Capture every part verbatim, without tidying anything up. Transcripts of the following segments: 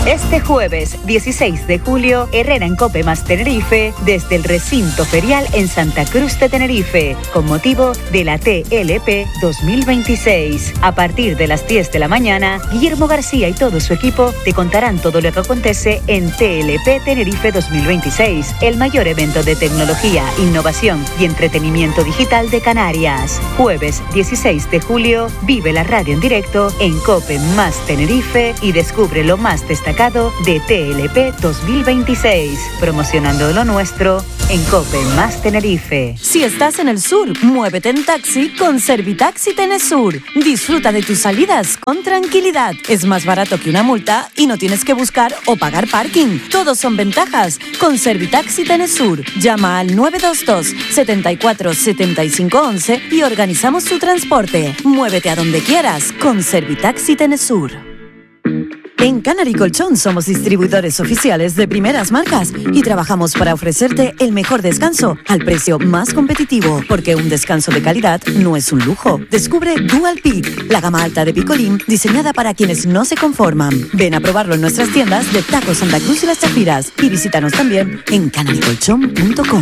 Este jueves dieciséis de julio, Herrera en Cope más Tenerife, desde el recinto ferial en Santa Cruz de Tenerife, con motivo de la T L P dos mil veintiséis. A partir de las diez de la mañana, Guillermo García y todo su equipo te contarán todo lo que acontece en T L P Tenerife dos mil veintiséis, el mayor evento de tecnología, innovación y entretenimiento digital de Canarias. Jueves dieciséis de julio, vive la radio en directo en Cope más Tenerife y descubre lo más destacado de T L P dos mil veintiséis, promocionando lo nuestro en Cope más Tenerife. Si estás en el sur, muévete en taxi con Servitaxi Tenesur. Disfruta de tus salidas con tranquilidad. Es más barato que una multa y no tienes que buscar o pagar parking. Todos son ventajas con Servitaxi Tenesur. Llama al nueve dos dos, setenta y cuatro, setenta y cinco once y organizamos tu transporte. Muévete a donde quieras con Servitaxi Tenesur. En Canary Colchón somos distribuidores oficiales de primeras marcas y trabajamos para ofrecerte el mejor descanso al precio más competitivo, porque un descanso de calidad no es un lujo. Descubre Dual Peak, la gama alta de Picolín diseñada para quienes no se conforman. Ven a probarlo en nuestras tiendas de Taco Santa Cruz y Las Chafiras y visítanos también en canary colchón punto com.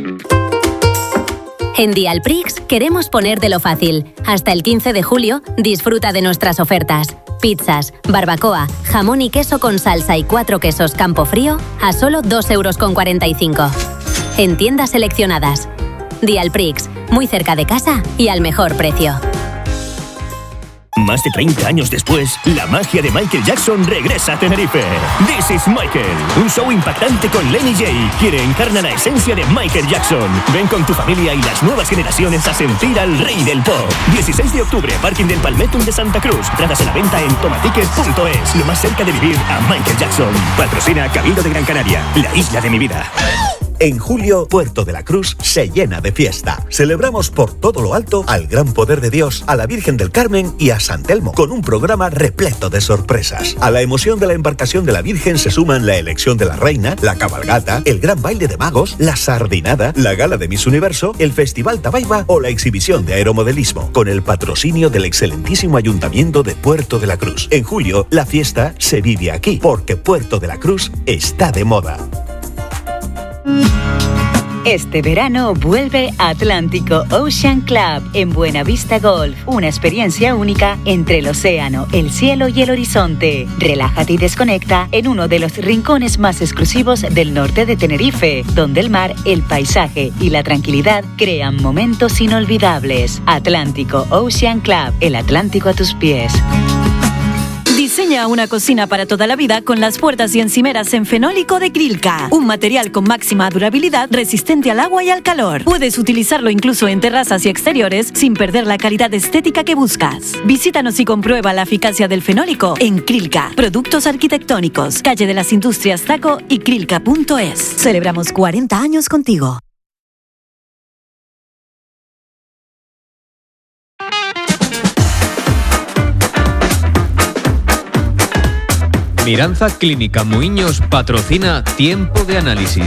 En Dialprix queremos ponértelo fácil. Hasta el quince de julio, disfruta de nuestras ofertas. Pizzas, barbacoa, jamón y queso con salsa y cuatro quesos Campofrío a solo dos euros con cuarenta y cinco. En tiendas seleccionadas. Dialprix, muy cerca de casa y al mejor precio. Más de treinta años después, la magia de Michael Jackson regresa a Tenerife. This is Michael, un show impactante con Lenny J, quien encarna la esencia de Michael Jackson. Ven con tu familia y las nuevas generaciones a sentir al rey del pop. dieciséis de octubre, Parking del Palmetum de Santa Cruz. Entradas a la venta en tomaticket punto es. Lo más cerca de vivir a Michael Jackson. Patrocina Cabildo de Gran Canaria, la isla de mi vida. En julio, Puerto de la Cruz se llena de fiesta. Celebramos por todo lo alto al Gran Poder de Dios, a la Virgen del Carmen y a San Telmo, con un programa repleto de sorpresas. A la emoción de la embarcación de la Virgen se suman la elección de la Reina, la cabalgata, el gran baile de magos, la sardinada, la gala de Miss Universo, el Festival Tabaiba o la exhibición de aeromodelismo, con el patrocinio del excelentísimo Ayuntamiento de Puerto de la Cruz. En julio, la fiesta se vive aquí, porque Puerto de la Cruz está de moda. Este verano vuelve Atlántico Ocean Club en Buenavista Golf. Una experiencia única entre el océano, el cielo y el horizonte. Relájate y desconecta en uno de los rincones más exclusivos del norte de Tenerife, donde el mar, el paisaje y la tranquilidad crean momentos inolvidables. Atlántico Ocean Club, el Atlántico a tus pies. Diseña una cocina para toda la vida con las puertas y encimeras en fenólico de Krilka, un material con máxima durabilidad resistente al agua y al calor. Puedes utilizarlo incluso en terrazas y exteriores sin perder la calidad estética que buscas. Visítanos y comprueba la eficacia del fenólico en Krilka, productos arquitectónicos, calle de las Industrias Taco y krilka punto es. Celebramos cuarenta años contigo. Miranza Clínica Muiños patrocina Tiempo de Análisis.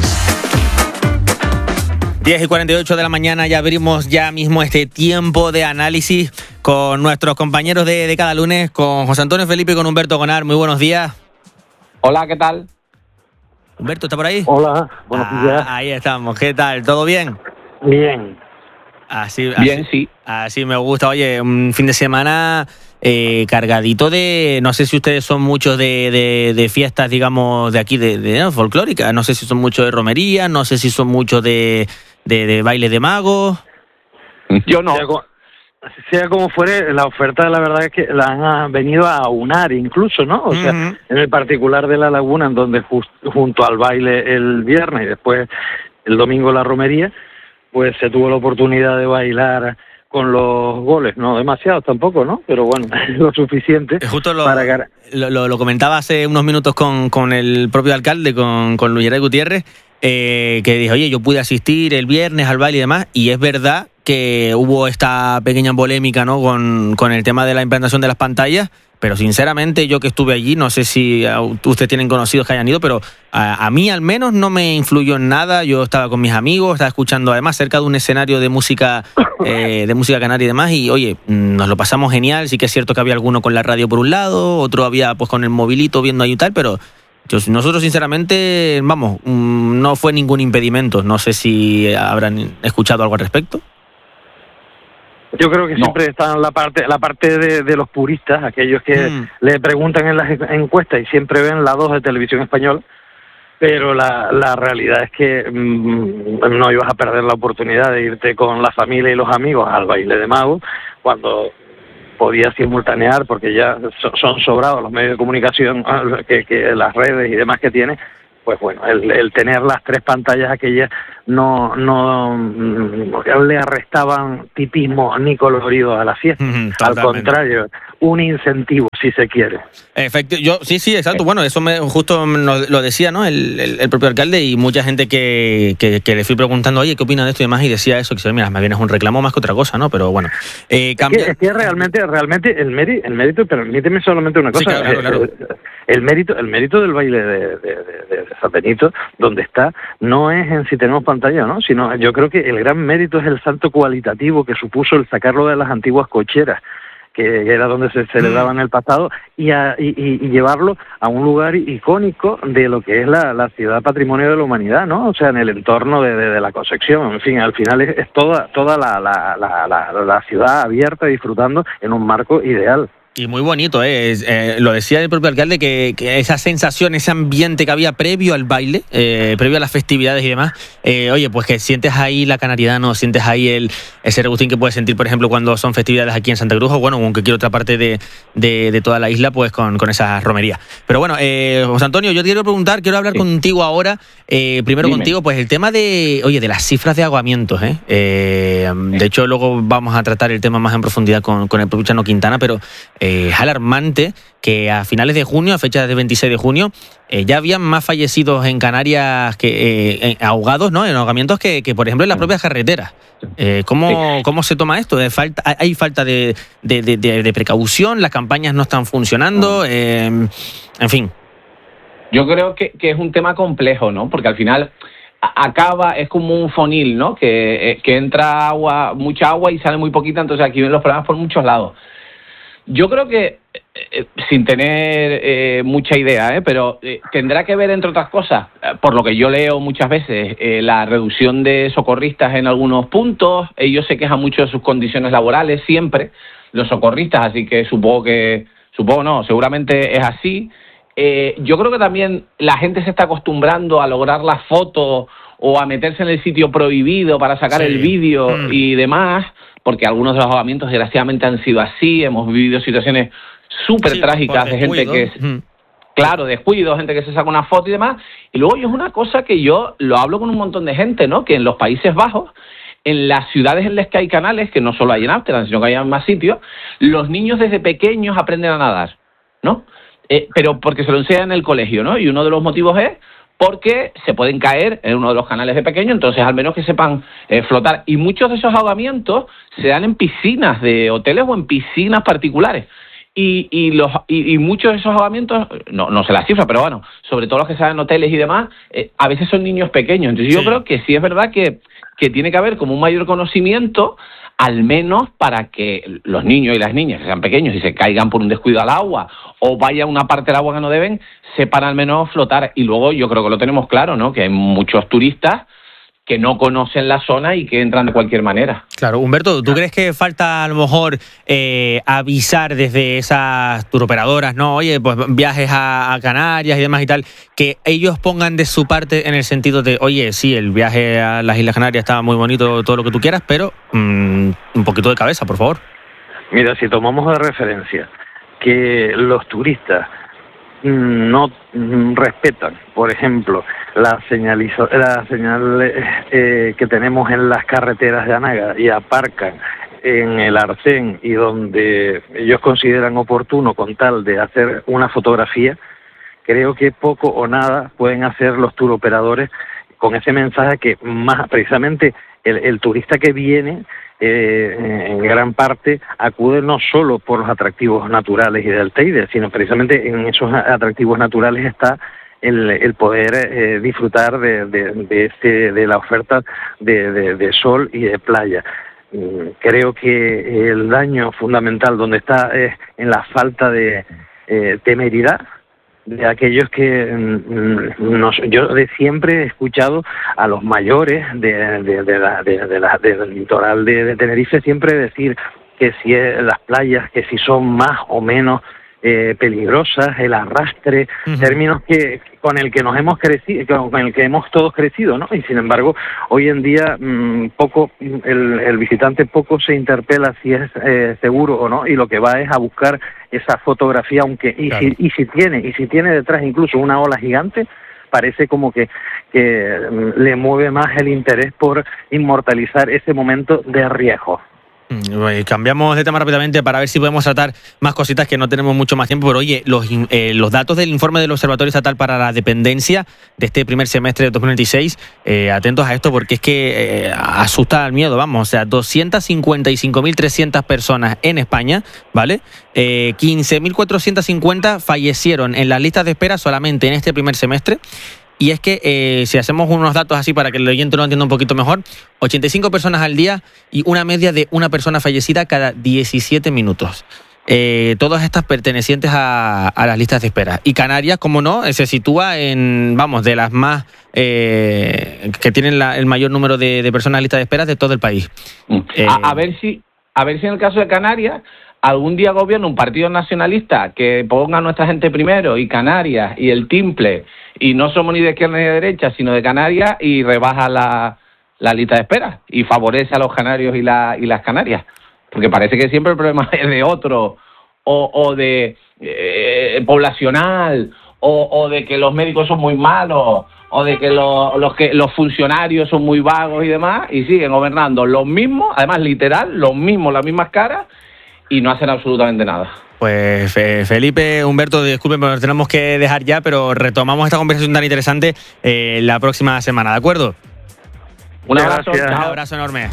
diez y cuarenta y ocho de la mañana, ya abrimos ya mismo este Tiempo de Análisis con nuestros compañeros de, de cada lunes, con José Antonio Felipe y con Humberto Gonar. Muy buenos días. Hola, ¿qué tal? Humberto, ¿está por ahí? Hola, buenos ah, días. Ahí estamos, ¿qué tal? ¿Todo bien? Bien. Así, bien, así, sí. Así me gusta. Oye, un fin de semana eh, cargadito de... No sé si ustedes son muchos de, de, de fiestas, digamos, de aquí, de, de ¿no? folclóricas. No sé si son muchos de romería, no sé si son muchos de, de, de bailes de magos. Yo no. Sea como, sea como fuere, la oferta la verdad es que la han venido a aunar incluso, ¿no? O sea, uh-huh. En el particular de La Laguna, en donde just, junto al baile el viernes y después el domingo la romería, pues se tuvo la oportunidad de bailar con los goles, no demasiados tampoco, ¿no? Pero bueno, lo suficiente. Justo lo, para... lo, lo, lo comentaba hace unos minutos con, con el propio alcalde, con, con Luis Geray Gutiérrez, eh, que dijo, oye, yo pude asistir el viernes al baile y demás, y es verdad que hubo esta pequeña polémica, ¿no? Con, con el tema de la implantación de las pantallas, pero sinceramente yo que estuve allí, no sé si ustedes tienen conocidos que hayan ido, pero a, a mí al menos no me influyó en nada. Yo estaba con mis amigos, estaba escuchando además cerca de un escenario de música eh, de música canaria y demás, y oye, nos lo pasamos genial. Sí que es cierto que había alguno con la radio por un lado, otro había pues con el movilito viendo ahí y tal, pero Yo, nosotros, sinceramente, vamos, no fue ningún impedimento. No sé si habrán escuchado algo al respecto. Yo creo que No. siempre está la parte la parte de, de los puristas, aquellos que Mm. le preguntan en las encuestas y siempre ven la dos de Televisión Española, pero la, la realidad es que mmm, no ibas a perder la oportunidad de irte con la familia y los amigos al baile de magos cuando podías simultanear, porque ya so- son sobrados los medios de comunicación, que, que las redes y demás que tiene. Pues bueno, el, el tener las tres pantallas aquellas no no mm, le arrestaban tipismo ni colorido a la fiesta. Mm, Al totalmente. contrario, un incentivo, si se quiere. Efecti- yo sí, sí, exacto. Bueno, eso me, justo lo, lo decía, ¿no? El, el, el propio alcalde y mucha gente que, que, que le fui preguntando, oye, ¿qué opina de esto y demás? Y decía eso, que dice, mira, más bien es un reclamo más que otra cosa, ¿no? Pero bueno, eh, Es cambia... que, es que realmente, realmente el mérito, el mérito, permíteme solamente una Sí, cosa, claro, claro, el, el mérito, el mérito del baile de, de, de, de San Benito, donde está, no es en si tenemos pantalla o no, sino yo creo que el gran mérito es el salto cualitativo que supuso el sacarlo de las antiguas cocheras, que era donde se celebraba en el pasado, y, a, y, y, y llevarlo a un lugar icónico de lo que es la, la ciudad patrimonio de la humanidad, ¿no? O sea, en el entorno de, de, de la Concepción. En fin, al final es, es toda toda la, la, la, la, la ciudad abierta, disfrutando en un marco ideal. Y muy bonito, ¿eh? Es, eh, lo decía el propio alcalde, que, que esa sensación, ese ambiente que había previo al baile, eh, previo a las festividades y demás, eh, oye, pues que sientes ahí la canariedad, ¿no? Sientes ahí el, ese regustín que puedes sentir, por ejemplo, cuando son festividades aquí en Santa Cruz, o bueno, o en cualquier otra parte de, de, de toda la isla, pues con, con esa romería. Pero bueno, eh, José Antonio, yo te quiero preguntar, quiero hablar Sí. contigo ahora, eh, primero Dime. contigo, pues el tema de, oye, de las cifras de ahogamientos, ¿eh? Eh, de hecho, luego vamos a tratar el tema más en profundidad con, con el propio Chano Quintana, pero eh, es alarmante que a finales de junio, a fecha de veintiséis de junio, eh, ya habían más fallecidos en Canarias que eh, ahogados, ¿no? En ahogamientos que, que, por ejemplo, en las propias carreteras. Eh, ¿cómo, ¿Cómo se toma esto? ¿Hay falta, hay falta de, de, de, de precaución? ¿Las campañas no están funcionando? Eh, en fin. Yo creo que, que es un tema complejo, ¿no? Porque al final a- acaba, es como un fonil, ¿no? Que, eh, que entra agua, mucha agua y sale muy poquita, entonces aquí ven los problemas por muchos lados. Yo creo que, eh, sin tener eh, mucha idea, ¿eh? pero eh, tendrá que ver, entre otras cosas, eh, por lo que yo leo muchas veces, eh, la reducción de socorristas en algunos puntos. Ellos se quejan mucho de sus condiciones laborales siempre, los socorristas, así que supongo que, supongo no, seguramente es así. Eh, yo creo que también la gente se está acostumbrando a lograr las fotos o a meterse en el sitio prohibido para sacar Sí. el vídeo Mm. y demás, porque algunos de los ahogamientos desgraciadamente han sido así. Hemos vivido situaciones súper Sí, trágicas por de gente descuido. que es, Mm. claro, descuido, gente que se saca una foto y demás. Y luego yo es una cosa que yo lo hablo con un montón de gente, ¿no? Que en los Países Bajos, en las ciudades en las que hay canales, que no solo hay en Ámsterdam, sino que hay en más sitios, los niños desde pequeños aprenden a nadar, ¿no? Eh, pero porque se lo enseñan en el colegio, ¿no? Y uno de los motivos es porque se pueden caer en uno de los canales de pequeño, entonces al menos que sepan eh, flotar. Y muchos de esos ahogamientos se dan en piscinas de hoteles o en piscinas particulares. Y, y, los, y, y muchos de esos ahogamientos, no, no sé la cifra, pero bueno, sobre todo los que se dan en hoteles y demás, eh, a veces son niños pequeños. Entonces yo Sí. creo que sí es verdad que, que tiene que haber como un mayor conocimiento, al menos para que los niños y las niñas que sean pequeños y se caigan por un descuido al agua o vaya a una parte del agua que no deben, sepan al menos flotar. Y luego yo creo que lo tenemos claro, ¿no? Que hay muchos turistas que no conocen la zona y que entran de cualquier manera. Claro, Humberto, ¿tú crees que falta a lo mejor eh, avisar desde esas turoperadoras, no? Oye, pues viajes a, a Canarias y demás y tal, que ellos pongan de su parte en el sentido de, oye, sí, el viaje a las Islas Canarias está muy bonito, todo lo que tú quieras, pero mmm, un poquito de cabeza, por favor. Mira, si tomamos de referencia que los turistas mm, no mm, respetan, por ejemplo, la señalizo, la señal eh, que tenemos en las carreteras de Anaga y aparcan en el Arcén y donde ellos consideran oportuno con tal de hacer una fotografía, creo que poco o nada pueden hacer los turoperadores con ese mensaje que más precisamente el, el turista que viene eh, en gran parte acude no solo por los atractivos naturales y del Teide, sino precisamente en esos atractivos naturales está el, el poder eh, disfrutar de, de, de, este, de la oferta de, de, de sol y de playa. Creo que el daño fundamental donde está es en la falta de eh, temeridad de aquellos que mm, nos, yo de siempre he escuchado a los mayores de, de, de la, de, de la, del litoral de, de Tenerife siempre decir que si es, las playas, que si son más o menos eh, peligrosas, el arrastre, uh-huh. términos que con el que nos hemos crecido, con el que hemos todos crecido, ¿no? Y sin embargo, hoy en día mmm, poco el, el visitante poco se interpela si es eh, seguro o no, y lo que va es a buscar esa fotografía, aunque y, claro. si, y si tiene y si tiene detrás incluso una ola gigante, parece como que, que um, le mueve más el interés por inmortalizar ese momento de riesgo. Cambiamos de tema rápidamente para ver si podemos tratar más cositas, que no tenemos mucho más tiempo, pero oye, los, eh, los datos del informe del Observatorio Estatal para la Dependencia de este primer semestre de dos mil veintiséis, eh, atentos a esto porque es que eh, asusta al miedo, vamos, o sea, doscientas cincuenta y cinco mil trescientas personas en España, ¿vale? Eh, quince mil cuatrocientas cincuenta fallecieron en las listas de espera solamente en este primer semestre. Y es que eh, si hacemos unos datos así para que el oyente lo entienda un poquito mejor, ochenta y cinco personas al día y una media de una persona fallecida cada diecisiete minutos. Eh, todas estas pertenecientes a, a las listas de espera. Y Canarias, como no, se sitúa en, vamos, de las más eh, que tienen la, el mayor número de, de personas en lista de espera de todo el país. Eh, a, a ver si, a ver si en el caso de Canarias algún día gobierna un partido nacionalista que ponga a nuestra gente primero, y Canarias y el timple, y no somos ni de izquierda ni de derecha, sino de Canarias, y rebaja la, la lista de espera y favorece a los canarios y, la, y las Canarias. Porque parece que siempre el problema es de otro, o, o de eh, poblacional, o, o de que los médicos son muy malos, o de que los, los que los funcionarios son muy vagos y demás, y siguen gobernando los mismos, además literal, los mismos, las mismas caras, y no hacen absolutamente nada. Pues Felipe, Humberto, disculpen, pero nos tenemos que dejar ya, pero retomamos esta conversación tan interesante eh, la próxima semana, ¿de acuerdo? Un abrazo, un abrazo enorme.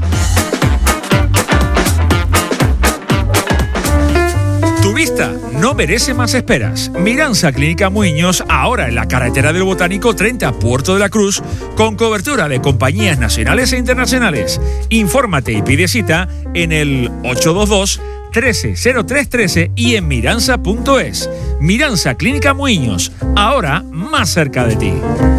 Tu vista no merece más esperas. Miranza Clínica Muiños, ahora en la carretera del Botánico treinta, Puerto de la Cruz, con cobertura de compañías nacionales e internacionales. Infórmate y pide cita en el ocho dos dos, trece cero tres trece y en miranza punto es. Miranza Clínica Muiños, ahora más cerca de ti.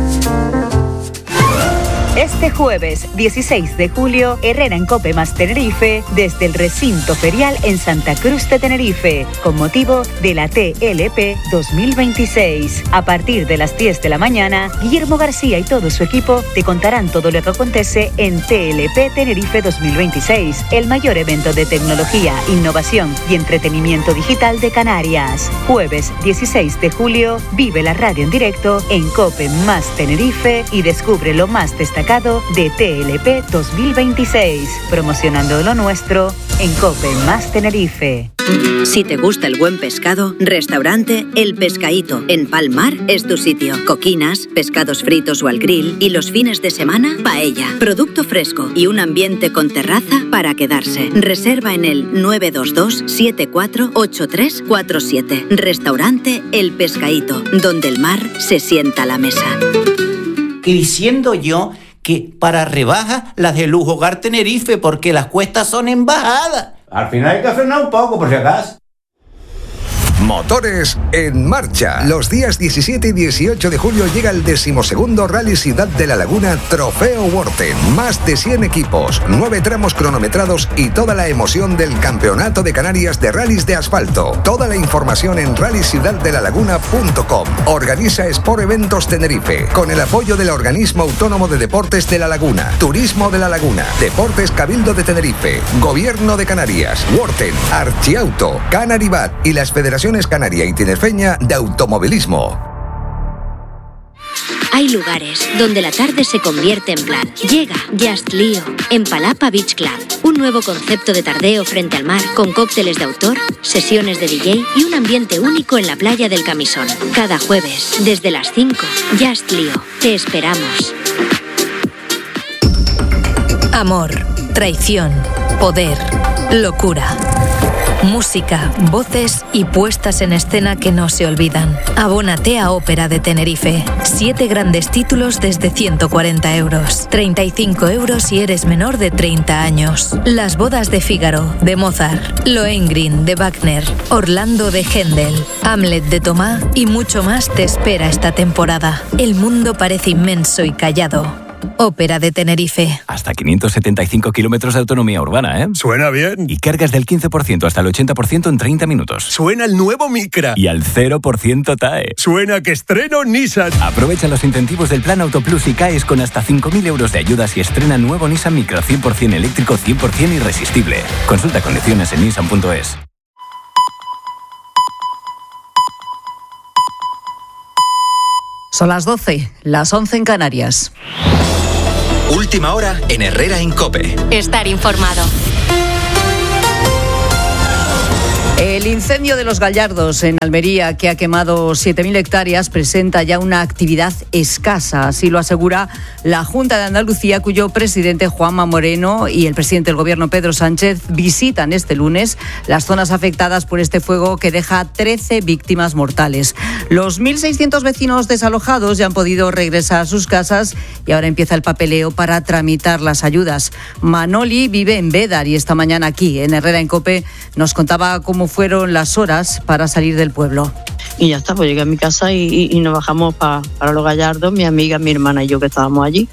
Este jueves dieciséis de julio, Herrera en Cope más Tenerife, desde el recinto ferial en Santa Cruz de Tenerife, con motivo de la T L P dos mil veintiséis. A partir de las diez de la mañana, Guillermo García y todo su equipo te contarán todo lo que acontece en T L P Tenerife dos mil veintiséis, el mayor evento de tecnología, innovación y entretenimiento digital de Canarias. Jueves dieciséis de julio, vive la radio en directo en Cope más Tenerife y descubre lo más destacado de T L P dos mil veintiséis, promocionando lo nuestro en Cope más Tenerife. Si te gusta el buen pescado, restaurante El Pescaíto en Palmar es tu sitio. Coquinas, pescados fritos o al grill, y los fines de semana, paella, producto fresco y un ambiente con terraza para quedarse. Reserva en el nueve dos dos, siete cuatro ocho tres cuatro siete. Restaurante El Pescaíto, donde el mar se sienta a la mesa. Y diciendo yo que para rebajas las de Lujo Hogar Tenerife, porque las cuestas son en bajada. Al final hay que frenar un poco, por si acaso. Motores en marcha. Los días diecisiete y dieciocho de julio llega el decimosegundo Rally Ciudad de la Laguna Trofeo Worten. Más de cien equipos, nueve tramos cronometrados y toda la emoción del Campeonato de Canarias de Rallys de Asfalto. Toda la información en rally ciudad de la laguna punto com. Organiza Sport Eventos Tenerife, con el apoyo del Organismo Autónomo de Deportes de la Laguna, Turismo de la Laguna, Deportes Cabildo de Tenerife, Gobierno de Canarias, Worten, Archiauto, Canaribat y las Federaciones Canaria y Tinerfeña de Automovilismo. Hay lugares donde la tarde se convierte en plan. Llega Just Lío en Palapa Beach Club. Un nuevo concepto de tardeo frente al mar, con cócteles de autor, sesiones de D J y un ambiente único en la playa del Camisón. Cada jueves, desde las cinco, Just Lío. Te esperamos. Amor, traición, poder, locura. Música, voces y puestas en escena que no se olvidan. Abónate a Ópera de Tenerife. Siete grandes títulos desde ciento cuarenta euros. treinta y cinco euros si eres menor de treinta años. Las bodas de Fígaro, de Mozart. Lohengrin, de Wagner. Orlando, de Händel. Hamlet, de Tomás y mucho más te espera esta temporada. El mundo parece inmenso y callado. Ópera de Tenerife. Hasta quinientos setenta y cinco kilómetros de autonomía urbana, ¿eh? Suena bien. Y cargas del quince por ciento hasta el ochenta por ciento en treinta minutos. Suena el nuevo Micra. Y al cero por ciento T A E. Suena que estreno Nissan. Aprovecha los incentivos del Plan Autoplus y caes con hasta cinco mil euros de ayudas y estrena nuevo Nissan Micra cien por ciento eléctrico, cien por ciento irresistible. Consulta condiciones en nissan punto es. Son las doce, las once en Canarias. Última hora en Herrera en COPE. Estar informado. El incendio de los Gallardos en Almería, que ha quemado siete mil hectáreas, presenta ya una actividad escasa. Así lo asegura la Junta de Andalucía, cuyo presidente Juanma Moreno y el presidente del Gobierno Pedro Sánchez visitan este lunes las zonas afectadas por este fuego que deja trece víctimas mortales. Los mil seiscientos vecinos desalojados ya han podido regresar a sus casas y ahora empieza el papeleo para tramitar las ayudas. Manoli vive en Bédar y esta mañana aquí, en Herrera en COPE, nos contaba cómo fueron las horas para salir del pueblo. Y ya está, pues llegué a mi casa y, y, y nos bajamos pa, para los Gallardos, mi amiga, mi hermana y yo que estábamos allí.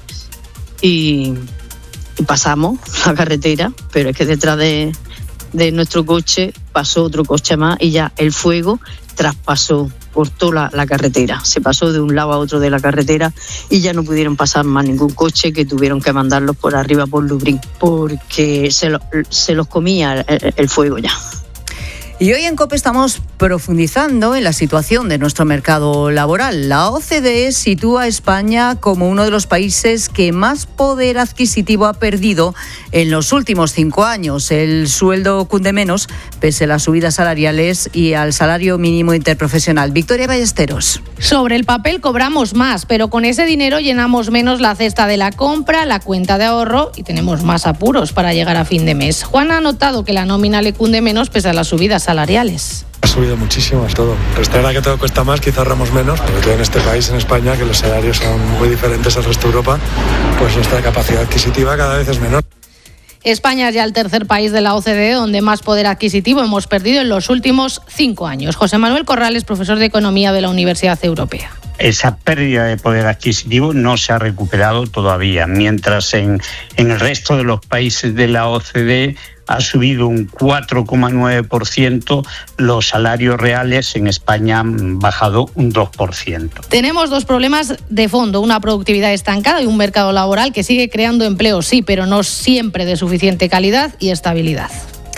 Y, y pasamos la carretera, pero es que detrás de, de nuestro coche pasó otro coche más y ya el fuego traspasó por toda la, la carretera. Se pasó de un lado a otro de la carretera y ya no pudieron pasar más ningún coche, que tuvieron que mandarlos por arriba por Lubrín, porque se, lo, se los comía el, el fuego ya. Y hoy en COPE estamos profundizando en la situación de nuestro mercado laboral. La O C D E sitúa a España como uno de los países que más poder adquisitivo ha perdido en los últimos cinco años. El sueldo cunde menos pese a las subidas salariales y al salario mínimo interprofesional. Victoria Ballesteros. Sobre el papel cobramos más, pero con ese dinero llenamos menos la cesta de la compra, la cuenta de ahorro y tenemos más apuros para llegar a fin de mes. Juan ha notado que la nómina le cunde menos pese a las subidas salariales. Ha subido muchísimo todo. Restaurar que todo cuesta más, quizá ahorramos menos, sobre todo en este país, en España, que los salarios son muy diferentes al resto de Europa, pues nuestra capacidad adquisitiva cada vez es menor. España es ya el tercer país de la O C D E donde más poder adquisitivo hemos perdido en los últimos cinco años. José Manuel Corrales, profesor de Economía de la Universidad Europea. Esa pérdida de poder adquisitivo no se ha recuperado todavía, mientras en, en el resto de los países de la O C D E ha subido un cuatro coma nueve por ciento, los salarios reales en España han bajado un dos por ciento. Tenemos dos problemas de fondo, una productividad estancada y un mercado laboral que sigue creando empleo, sí, pero no siempre de suficiente calidad y estabilidad.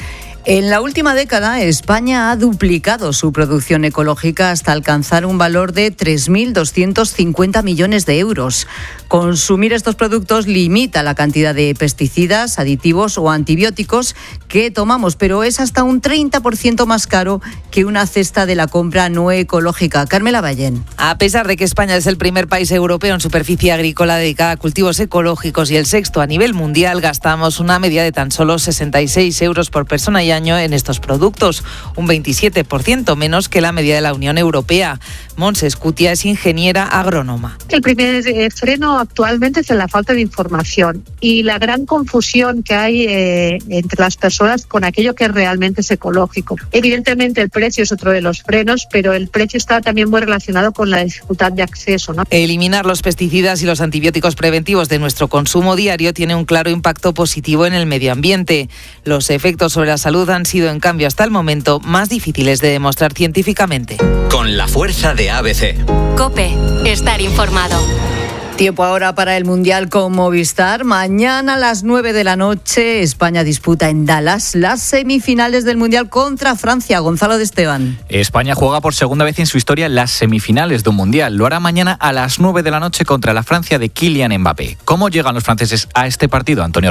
En la última década, España ha duplicado su producción ecológica hasta alcanzar un valor de tres mil doscientos cincuenta millones de euros. Consumir estos productos limita la cantidad de pesticidas, aditivos o antibióticos que tomamos, pero es hasta un treinta por ciento más caro que una cesta de la compra no ecológica. Carmela Ballén. A pesar de que España es el primer país europeo en superficie agrícola dedicada a cultivos ecológicos y el sexto a nivel mundial, gastamos una media de tan solo sesenta y seis euros por persona y año en estos productos, un veintisiete por ciento menos que la media de la Unión Europea. Montse Escutia es ingeniera agrónoma. El primer freno actualmente es la falta de información y la gran confusión que hay eh, entre las personas con aquello que realmente es ecológico. Evidentemente el precio es otro de los frenos, pero el precio está también muy relacionado con la dificultad de acceso, ¿no? Eliminar los pesticidas y los antibióticos preventivos de nuestro consumo diario tiene un claro impacto positivo en el medio ambiente. Los efectos sobre la salud han sido, en cambio, hasta el momento, más difíciles de demostrar científicamente. Con la fuerza de A B C. COPE. Estar informado. Tiempo ahora para el Mundial con Movistar. Mañana a las nueve de la noche, España disputa en Dallas las semifinales del Mundial contra Francia. Gonzalo de Esteban. España juega por segunda vez en su historia las semifinales de un Mundial. Lo hará mañana a las nueve de la noche contra la Francia de Kylian Mbappé. ¿Cómo llegan los franceses a este partido, Antonio Ruiz?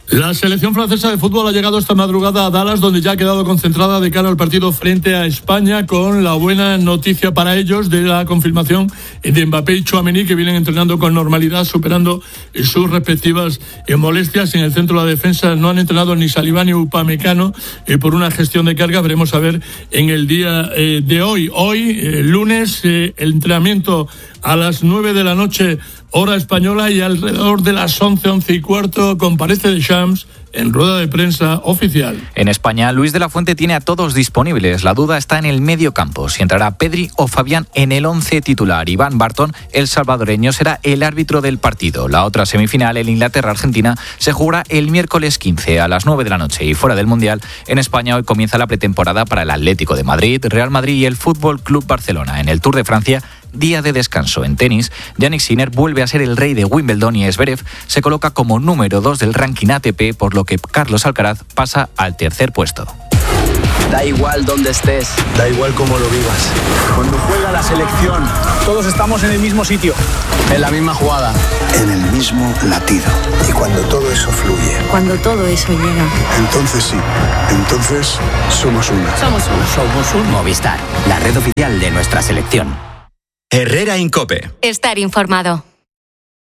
La selección francesa de fútbol ha llegado esta madrugada a Dallas, donde ya ha quedado concentrada de cara al partido frente a España, con la buena noticia para ellos de la confirmación de Mbappé y Tchouaméni, que vienen entrenando con normalidad, superando sus respectivas molestias. En el centro de la defensa no han entrenado ni Saliba ni Upamecano eh, por una gestión de carga. Veremos a ver en el día eh, de hoy. Hoy, eh, lunes, eh, el entrenamiento a las nueve de la noche, hora española, y alrededor de las once, once y cuarto comparece Deschamps en rueda de prensa oficial. En España, Luis de la Fuente tiene a todos disponibles. La duda está en el medio campo, si entrará Pedri o Fabián en el once titular. Iván Barton, el salvadoreño, será el árbitro del partido. La otra semifinal, el Inglaterra-Argentina, se jugará el miércoles quince a las nueve de la noche. Y fuera del Mundial, en España hoy comienza la pretemporada para el Atlético de Madrid, Real Madrid y el Fútbol Club Barcelona. En el Tour de Francia, día de descanso. En tenis, Jannik Sinner vuelve a ser el rey de Wimbledon y Zverev se coloca como número dos del ranking A T P, por lo que Carlos Alcaraz pasa al tercer puesto. Da igual dónde estés, da igual cómo lo vivas. Cuando juega la selección, todos estamos en el mismo sitio, en la misma jugada, en el mismo latido. Y cuando todo eso fluye, cuando todo eso llega, entonces sí, entonces somos uno. Somos uno. Somos uno. Movistar, la red oficial de nuestra selección. Herrera Incope. Estar informado.